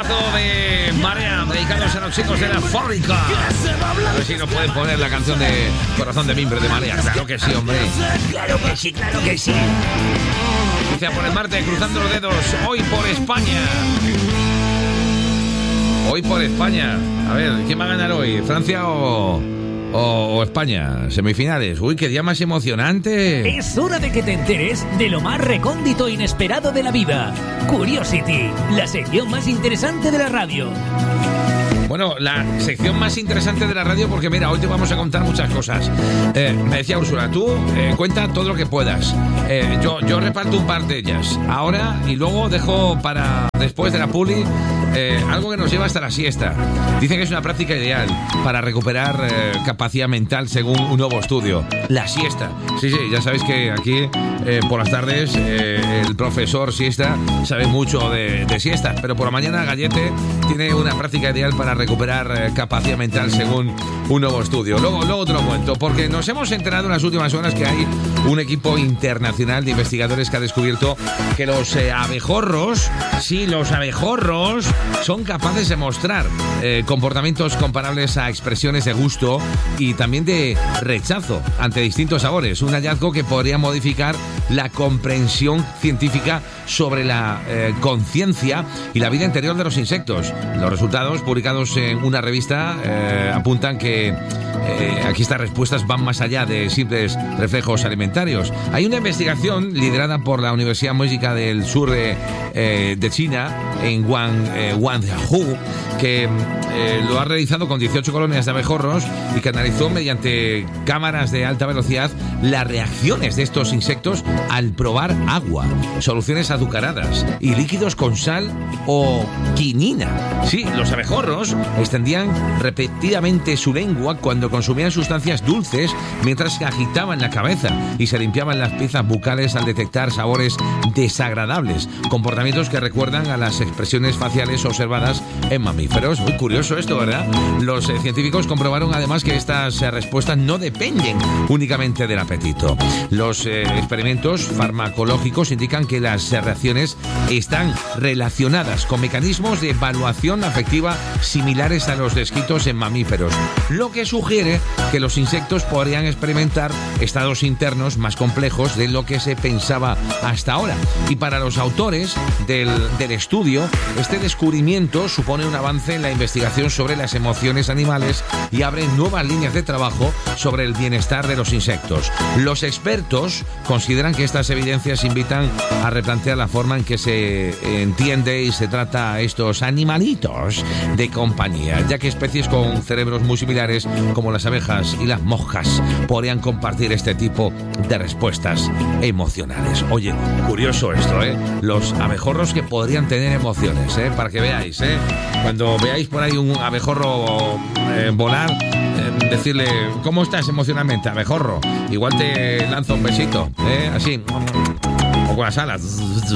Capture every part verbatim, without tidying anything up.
temazo de Marea, dedicados a los chicos de la fábrica. A ver si nos pueden poner la canción de Corazón de Mimbre de Marea. Claro que sí, hombre. Claro que sí, claro que sí. Dice por el Marte, cruzando los dedos, hoy por España. Hoy por España. A ver, ¿quién va a ganar hoy? ¿Francia o...? O, o España, semifinales. Uy, qué día más emocionante. Es hora de que te enteres de lo más recóndito e inesperado de la vida. Curiosity, la sección más interesante de la radio. Bueno, la sección más interesante de la radio, porque mira, hoy te vamos a contar muchas cosas. Eh, me decía Úrsula, tú eh, cuenta todo lo que puedas. Eh, yo, yo reparto un par de ellas ahora y luego dejo para después de la puli eh, algo que nos lleva hasta la siesta. Dicen que es una práctica ideal para recuperar eh, capacidad mental según un nuevo estudio. La siesta. Sí, sí, ya sabéis que aquí eh, por las tardes eh, el profesor siesta sabe mucho de, de siestas, pero por la mañana Gallete tiene una práctica ideal para recuperar eh, capacidad mental según un nuevo estudio. Luego, luego te lo cuento, porque nos hemos enterado en las últimas horas que hay un equipo internacional de investigadores que ha descubierto que los eh, abejorros, sí, los abejorros son capaces de mostrar eh, comportamientos comparables a expresiones de gusto y también de rechazo ante distintos sabores. Un hallazgo que podría modificar la comprensión científica sobre la eh, conciencia y la vida interior de los insectos. Los resultados publicados en una revista eh, apuntan que eh, aquí estas respuestas van más allá de simples reflejos alimentarios. Hay una investigación liderada por la Universidad Médica del Sur de, eh, de China, en Guan, eh, Guangzhou, que eh, lo ha realizado con dieciocho colonias de abejorros y que analizó mediante cámaras de alta velocidad las reacciones de estos insectos al probar agua, soluciones azucaradas y líquidos con sal o quinina. Sí, los abejorros extendían repetidamente su lengua cuando consumían sustancias dulces mientras que agitaban la cabeza y se limpiaban las piezas bucales al detectar sabores desagradables, comportamientos que recuerdan a las expresiones faciales observadas en mamíferos. Muy curioso esto, ¿verdad? Los eh, científicos comprobaron además que estas eh, respuestas no dependen únicamente del apetito. Los eh, experimentos farmacológicos indican que las eh, reacciones están relacionadas con mecanismos de evaluación afectiva similares a los descritos en mamíferos, lo que sugiere que los insectos podrían experimentar estados internos más complejos de lo que se pensaba hasta ahora. Y para los autores del, del estudio, este descubrimiento supone un avance en la investigación sobre las emociones animales y abre nuevas líneas de trabajo sobre el bienestar de los insectos. Los expertos consideran que estas evidencias invitan a replantear la forma en que se entiende y se trata a estos animalitos de compañía, ya que especies con cerebros muy similares como las abejas y las moscas podrían compartir este tipo de respuestas emocionales. Oye, curioso esto, ¿eh? Los abejorros que podrían tener emociones, ¿eh? Para que veáis, ¿eh? Cuando veáis por ahí un abejorro eh, volar, eh, decirle, ¿cómo estás emocionalmente, abejorro? Igual te lanzo un besito, ¿eh? Así, o con las alas.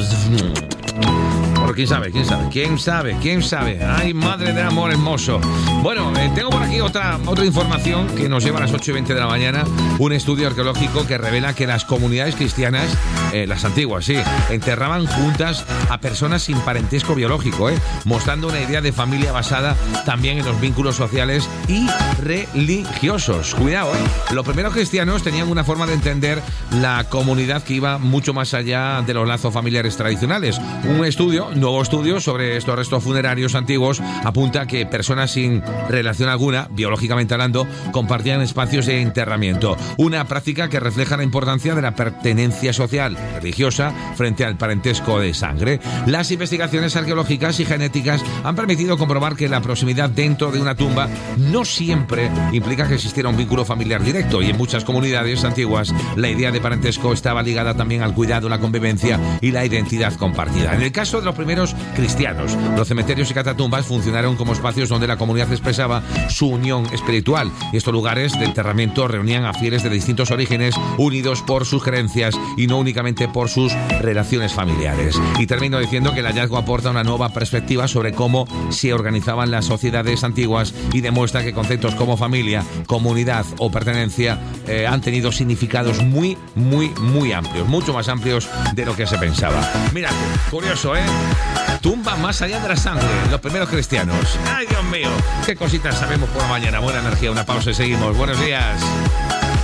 Pero quién sabe, quién sabe, quién sabe, quién sabe. Ay, madre del amor hermoso. Bueno, eh, tengo por aquí otra, otra información que nos lleva a las ocho y veinte de la mañana. Un estudio arqueológico que revela que las comunidades cristianas, eh, las antiguas, sí, enterraban juntas a personas sin parentesco biológico, eh, mostrando una idea de familia basada también en los vínculos sociales y religiosos. Cuidado, eh. Los primeros cristianos tenían una forma de entender la comunidad que iba mucho más allá de los lazos familiares tradicionales. Un estudio nuevo estudio sobre estos restos funerarios antiguos apunta que personas sin relación alguna, biológicamente hablando, compartían espacios de enterramiento. Una práctica que refleja la importancia de la pertenencia social, religiosa, frente al parentesco de sangre. Las investigaciones arqueológicas y genéticas han permitido comprobar que la proximidad dentro de una tumba no siempre implica que existiera un vínculo familiar directo, y en muchas comunidades antiguas la idea de parentesco estaba ligada también al cuidado, la convivencia y la identidad compartida. En el caso de los primeros cristianos, los cementerios y catatumbas funcionaron como espacios donde la comunidad expresaba su unión espiritual, y estos lugares de enterramiento reunían a fieles de distintos orígenes unidos por sus creencias y no únicamente por sus relaciones familiares. Y termino diciendo que el hallazgo aporta una nueva perspectiva sobre cómo se organizaban las sociedades antiguas y demuestra que conceptos como familia, comunidad o pertenencia eh, han tenido significados muy, muy, muy amplios, mucho más amplios de lo que se pensaba. Mira, curioso, ¿eh? tumba más allá de la sangre, los primeros cristianos. Ay, Dios mío, qué cositas sabemos por la mañana. Buena energía, una pausa y seguimos. Buenos días.